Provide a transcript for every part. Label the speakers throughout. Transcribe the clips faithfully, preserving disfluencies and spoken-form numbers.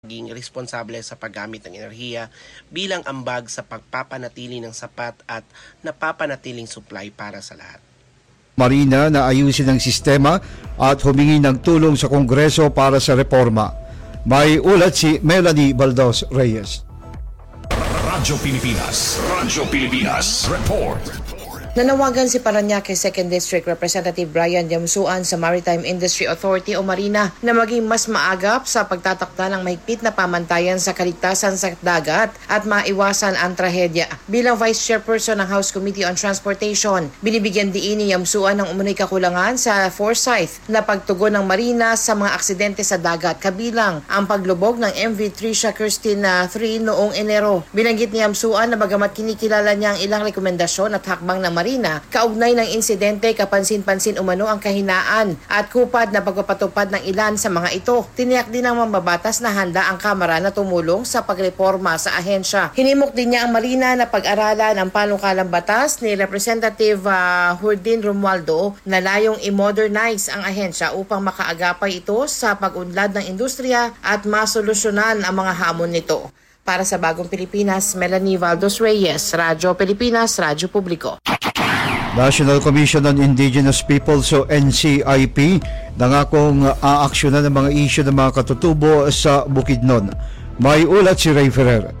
Speaker 1: Maging responsable sa paggamit ng enerhiya bilang ambag sa pagpapanatili ng sapat at napapanatiling supply para sa lahat.
Speaker 2: Marina na ayusin ang sistema at humingi ng tulong sa Kongreso para sa reforma. May ulat si Melanie Baldos Reyes.
Speaker 3: Radyo Pilipinas, Radyo Pilipinas, Report.
Speaker 4: Nanawagan si Parañaque second District Representative Brian Yamsuan sa Maritime Industry Authority o Marina na maging mas maagap sa pagtatakda ng mahigpit na pamantayan sa kaligtasan sa dagat at maiwasan ang trahedya. Bilang Vice Chairperson ng House Committee on Transportation, binibigyan diin ni Yamsuan ng umunoy kakulangan sa foresight na pagtugon ng Marina sa mga aksidente sa dagat, kabilang ang paglubog ng M V Tricia Christina three noong Enero. Binanggit ni Yamsuan na bagamat kinikilala niya ang ilang rekomendasyon at hakbang ng Marina, kaugnay ng insidente, kapansin-pansin umano ang kahinaan at kupad na pagpapatupad ng ilan sa mga ito. Tiniyak din ng mambabatas na handa ang Kamara na tumulong sa pagreforma sa ahensya. Hinimok din niya ang Marina na pag-aralan ang panukalang batas ni Representative uh, Hurdin Romualdo na layong i-modernize ang ahensya upang makaagapay ito sa pag-unlad ng industriya at masolusyonan ang mga hamon nito. Para sa Bagong Pilipinas, Melanie Baldos Reyes, Radyo Pilipinas, Radyo Publiko.
Speaker 2: National Commission on Indigenous Peoples o N C I P nangakong aaksyonan ng mga isyu ng mga katutubo sa Bukidnon. May ulat si Ray Ferrer.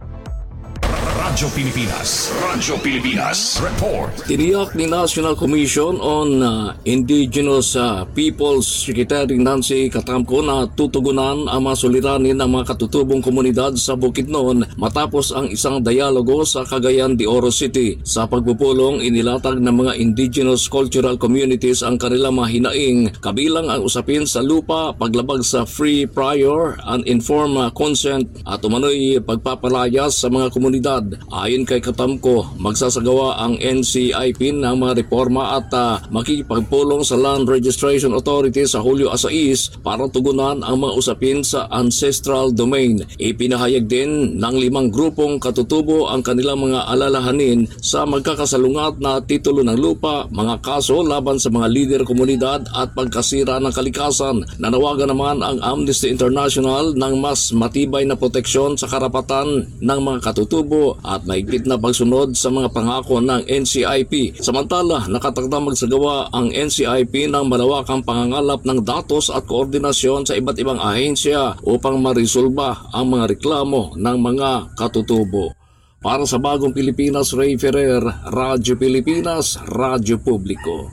Speaker 3: Radyo Pilipinas, Radyo Pilipinas, Report.
Speaker 5: Tiniyak ni National Commission on uh, Indigenous uh, Peoples Secretary Nancy Catamco na tutugunan ang mga suliranin ng mga katutubong komunidad sa Bukidnon matapos ang isang dialogo sa Cagayan de Oro City. Sa pagpupulong, inilatag ng mga indigenous cultural communities ang kanilang mga hinaing, kabilang ang usapin sa lupa, paglabag sa free, prior, and informed consent at umano'y pagpapalayas sa mga komunidad. Ayon kay Catamco, magsasagawa ang N C I P ng mga reforma at uh, makikipagpulong sa Land Registration Authority sa Hulyo sais para tugunan ang mga usapin sa ancestral domain. Ipinahayag din ng limang grupong katutubo ang kanilang mga alalahanin sa magkakasalungat na titulo ng lupa, mga kaso laban sa mga lider komunidad at pagkasira ng kalikasan. Nanawagan naman ang Amnesty International ng mas matibay na proteksyon sa karapatan ng mga katutubo at mahigpit na pagsunod sa mga pangako ng N C I P. Samantala, nakatakdang magsagawa ang N C I P ng malawakang pangangalap ng datos at koordinasyon sa iba't ibang ahensya upang marisolba ang mga reklamo ng mga katutubo. Para sa Bagong Pilipinas, Ray Ferrer, Radyo Pilipinas, Radyo Publiko.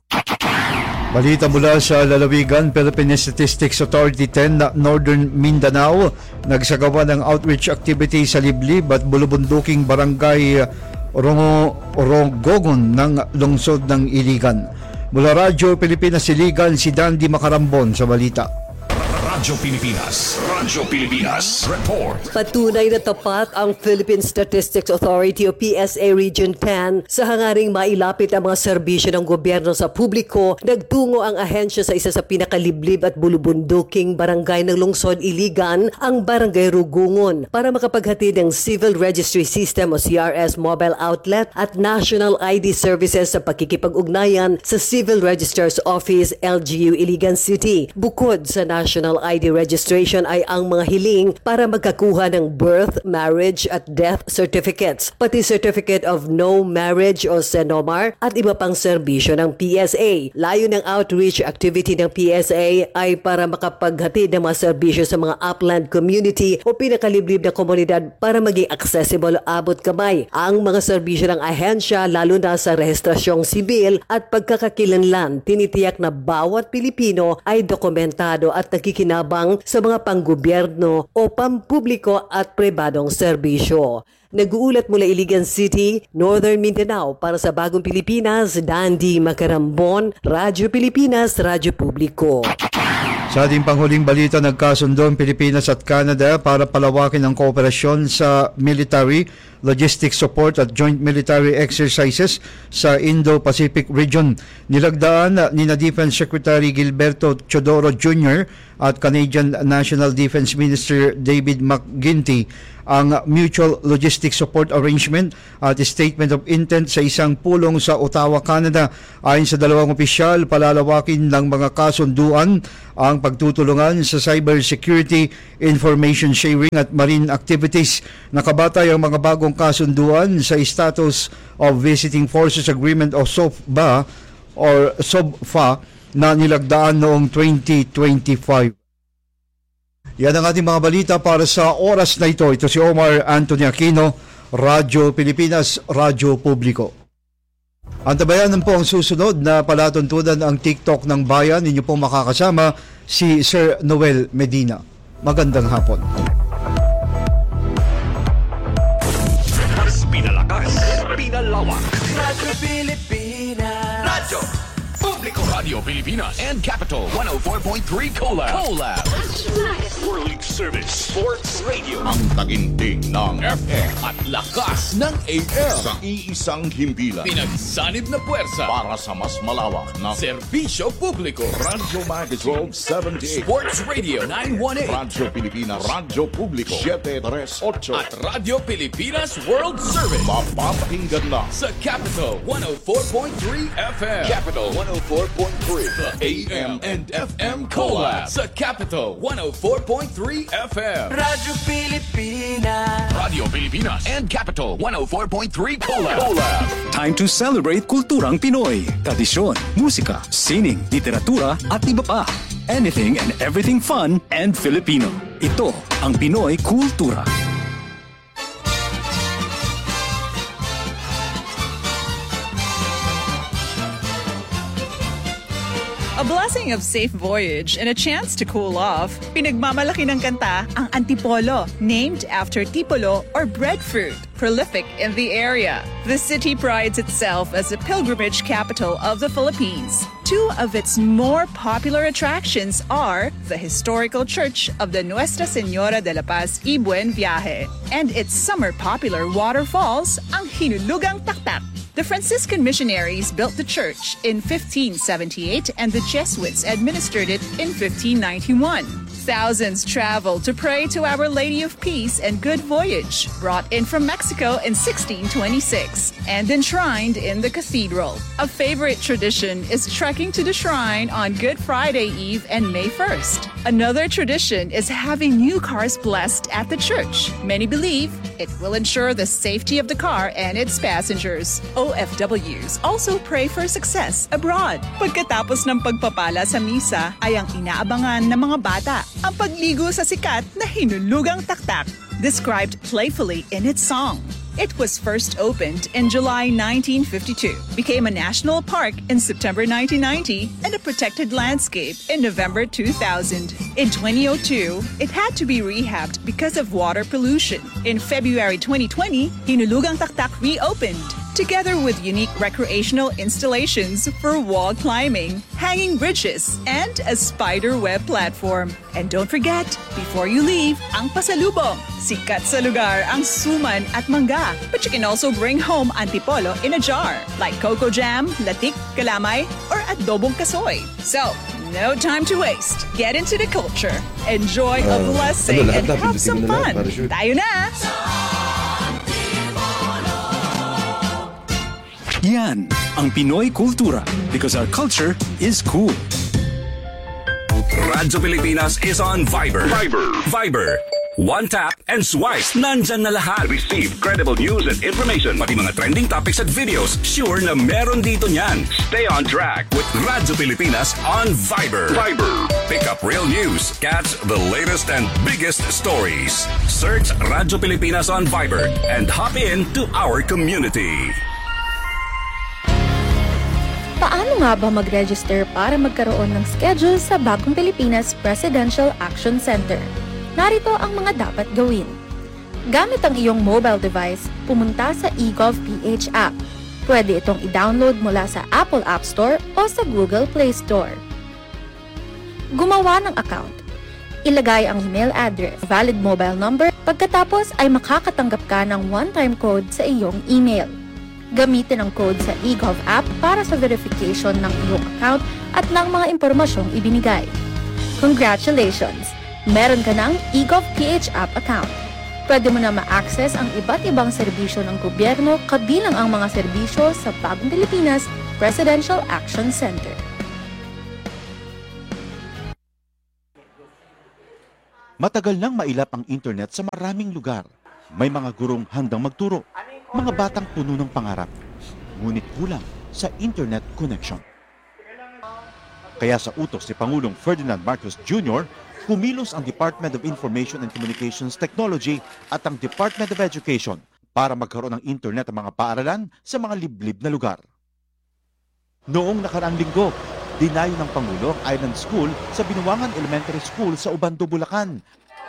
Speaker 2: Balita mula sa lalawigan, Philippine Statistics Authority ten na Northern Mindanao nagsagawa ng outreach activity sa liblib at bulubunduking barangay Rongo, Rongogon ng lungsod ng Iligan. Mula Radyo Pilipinas Iligan, si Dandy Macarambon sa balita.
Speaker 3: Radyo Pilipinas, Radyo Pilipinas, Report.
Speaker 6: Patunay na tapat ang Philippine Statistics Authority o P S A Region ten sa hangaring mailapit ang mga serbisyo ng gobyerno sa publiko. Nagtungo ang ahensya sa isa sa pinakaliblib at bulubunduking barangay ng lungsod Iligan, ang Barangay Rugungon, para makapaghatid ng Civil Registry System o C R S mobile outlet at National I D services sa pakikipag-ugnayan sa Civil Registrar's Office L G U Iligan City. Bukod sa National I D registration ay ang mga hiling para magkakuha ng birth, marriage at death certificates, pati Certificate of No Marriage o C E N O M A R at iba pang serbisyo ng P S A. Layo ng outreach activity ng P S A ay para makapaghatid ng mga serbisyo sa mga upland community o pinakaliblib na komunidad para maging accessible abot kamay. Ang mga serbisyo ng ahensya, lalo na sa rehistrasyong sibil at pagkakakilanlan, tinitiyak na bawat Pilipino ay dokumentado at nakikinabang sa mga panggobyerno o pampubliko at pribadong serbisyo. Nag-uulat mula Iligan City, Northern Mindanao para sa Bagong Pilipinas, Dandy Macarambon, Radyo Pilipinas, Radyo Publiko.
Speaker 2: Sa ating panghuling balita, nagkasundo ang Pilipinas at Canada para palawakin ang kooperasyon sa military logistics support at joint military exercises sa Indo-Pacific region. Nilagdaan ni na Defense Secretary Gilberto Chodoro Junior at Canadian National Defense Minister David McGuinty ang Mutual Logistics Support Arrangement at Statement of Intent sa isang pulong sa Ottawa, Canada. Ayon sa dalawang opisyal, palalawakin ng mga kasunduan ang pagtutulungan sa cybersecurity, information sharing at marine activities. Nakabatay ang mga bagong kasunduan sa Status of Visiting Forces Agreement o S O F B A or S O B F A na nilagdaan noong twenty twenty-five. Yan ang ating mga balita para sa oras na ito. Ito si Omar Anthony Aquino, Radyo Pilipinas, Radyo Publiko. Antabayanan po ang susunod na palatuntunan ang TikTok ng bayan. Ninyo pong makakasama si Sir Noel Medina. Magandang hapon.
Speaker 3: Mas pinalakas, pinalawak.
Speaker 7: Radyo Pilipinas.
Speaker 3: Radyo Publiko. Radio Pilipinas and Capital one oh four point three Collab. Collab. World Service Sports Radio.
Speaker 8: Ang taginting ng
Speaker 3: F M at lakas ng A M.
Speaker 8: sa iisang himpilan
Speaker 3: Pinagsanib na puwersa.
Speaker 8: para sa mas malawak na
Speaker 3: Serbisyo Publiko.
Speaker 8: Radyo Magazine twelve seventy-eight,
Speaker 3: Sports Radio nine one eight.
Speaker 8: Radyo Pilipinas, Radyo Publiko seven thirty-eight.
Speaker 3: At Radio Pilipinas World Service.
Speaker 8: Mapapakinggan na
Speaker 3: Sa Capital one oh four point three F M. Capital one oh four point three. The A M and F M Collab. Sa Capital one oh four point three F M.
Speaker 7: Radyo Pilipinas.
Speaker 3: Radio Pilipinas and Capital one oh four point three Collab. Collab.
Speaker 9: Time to celebrate kulturang Pinoy. Tradisyon, musika, sining, literatura at iba pa. Anything and everything fun and Filipino. Ito ang Pinoy Kultura.
Speaker 10: A blessing of safe voyage and a chance to cool off. Pinagmamalaki ng kanta ang Antipolo, named after tipolo or breadfruit, prolific in the area. The city prides itself as a pilgrimage capital of the Philippines. Two of its more popular attractions are the historical church of the Nuestra Señora de la Paz y Buen Viaje and its summer popular waterfalls, ang Hinulugang Taktak. The Franciscan missionaries built the church in fifteen seventy-eight and the Jesuits administered it in fifteen ninety-one. Thousands traveled to pray to Our Lady of Peace and Good Voyage, brought in from Mexico in sixteen twenty-six and enshrined in the cathedral. A favorite tradition is trekking to the shrine on Good Friday Eve and May first. Another tradition is having new cars blessed at the church. Many believe it will ensure the safety of the car and its passengers. O F Ws also pray for success abroad. Pagkatapos ng pagpapala sa misa ay ang inaabangan ng mga bata ang pagligo sa sikat na Hinulugang Taktak, described playfully in its song. It was first opened in July nineteen fifty-two, became a national park in September nineteen ninety, and a protected landscape in November two thousand. In twenty oh two, it had to be rehabbed because of water pollution. In February twenty twenty, Hinulugang Taktak reopened, together with unique recreational installations for wall climbing, hanging bridges, and a spider web platform. And don't forget, before you leave, ang pasalubong. Sikat sa lugar ang suman at mangga. But you can also bring home antipolo in a jar, like cocoa jam, latik, kalamay, or adobong kasoy. So, no time to waste. Get into the culture. Enjoy a blessing and have some fun. Tayo na!
Speaker 9: Yan ang Pinoy Kultura because our culture is cool.
Speaker 3: Radyo Pilipinas is on Viber. Viber. Viber. One tap and swipe. Nandyan na lahat. Receive credible news and information. Pati mga trending topics at videos. Sure na meron dito niyan. Stay on track with Radyo Pilipinas on Viber. Viber. Pick up real news. Catch the latest and biggest stories. Search Radyo Pilipinas on Viber and hop in to our community.
Speaker 11: Paano nga ba mag-register para magkaroon ng schedule sa Bagong Pilipinas Presidential Action Center? Narito ang mga dapat gawin. Gamit ang iyong mobile device, pumunta sa eGovPH app. Pwede itong i-download mula sa Apple App Store o sa Google Play Store. Gumawa ng account. Ilagay ang email address, valid mobile number Pagkatapos ay makakatanggap ka ng one-time code sa iyong email. Gamitin ang code sa eGov app para sa verification ng iyong account at ng mga impormasyong ibinigay. Congratulations! Meron ka ng eGov P H app account. Pwede mo na ma-access ang iba't ibang serbisyo ng gobyerno kabilang ang mga serbisyo sa Bagong Pilipinas Presidential Action Center.
Speaker 12: Matagal nang mailap ang internet sa maraming lugar. May mga gurong handang magturo, mga batang puno ng pangarap, ngunit kulang sa internet connection. Kaya sa utos ni Pangulong Ferdinand Marcos Junior, kumilos ang Department of Information and Communications Technology at ang Department of Education para magkaroon ng internet ang mga paaralan sa mga liblib na lugar. Noong nakaraang linggo, dinayo ng Pangulo ang Island School sa Binuangan Elementary School sa Ubando, Bulacan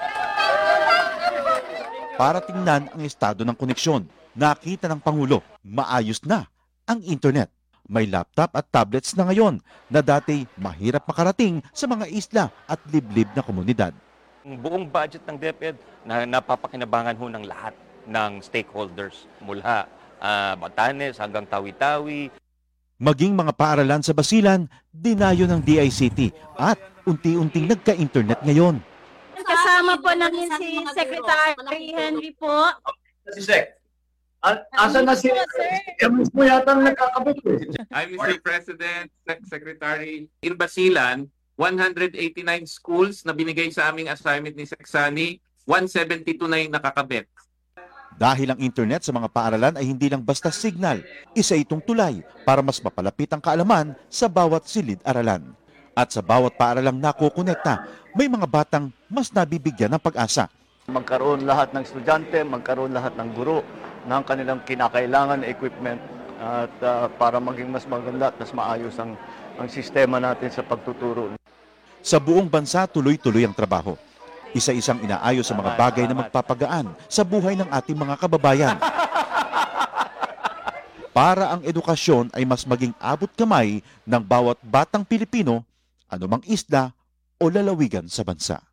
Speaker 12: para tingnan ang estado ng koneksyon. Nakita ng Pangulo, maayos na ang internet. May laptop at tablets na ngayon na dati mahirap makarating sa mga isla at liblib na komunidad.
Speaker 13: Ang buong budget ng DepEd na napapakinabangan ho ng lahat ng stakeholders mula uh, Batanes hanggang Tawi-Tawi.
Speaker 12: Maging mga paaralan sa Basilan, dinayo ng D I C T at unti-unting nagka-internet ngayon.
Speaker 14: Kasama po namin si Secretary Henry po.
Speaker 15: Si Sec. Asan na si Emis mo yata nagkakabit eh.
Speaker 16: I'm Mister President, Sec- Secretary. In Basilan, one hundred eighty-nine schools na binigay sa aming assignment ni Secsani, one seventy-two na yung nakakabit.
Speaker 12: Dahil ang internet sa mga paaralan ay hindi lang basta signal, isa itong tulay para mas mapalapit ang kaalaman sa bawat silid-aralan. At sa bawat paaralang nakukonekta, may mga batang mas nabibigyan ng pag-asa.
Speaker 15: Magkaroon lahat ng estudyante, magkaroon lahat ng guro ng kanilang kinakailangan na equipment at uh, para maging mas maganda at mas maayos ang, ang sistema natin sa pagtuturo.
Speaker 12: Sa buong bansa, tuloy-tuloy ang trabaho. Isa-isang inaayos sa mga bagay na magpapagaan sa buhay ng ating mga kababayan. Para ang edukasyon ay mas maging abot kamay ng bawat batang Pilipino, anumang isla o lalawigan sa bansa.